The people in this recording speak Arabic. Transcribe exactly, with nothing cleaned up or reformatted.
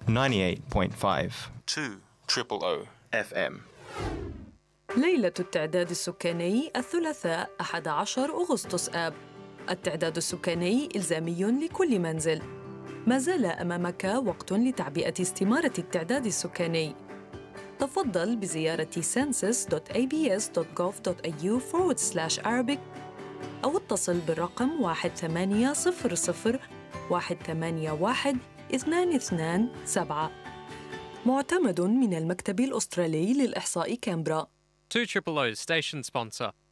ninety-eight point five two triple O إف إم. ليلة التعداد السكاني الثلاثاء أحد عشر أغسطس آب. التعداد السكاني إلزامي لكل منزل. ما زال أمامك وقت لتعبئة استمارة التعداد السكاني. تفضل بزيارة census dot a b s dot gov dot a u forward slash arabic أو اتصل بالرقم واحد ثمانية صفر صفر واحد ثمانية واحد اثنان اثنان سبعة. معتمد من المكتب الأسترالي للإحصاء كامبرا. two triple O station sponsor.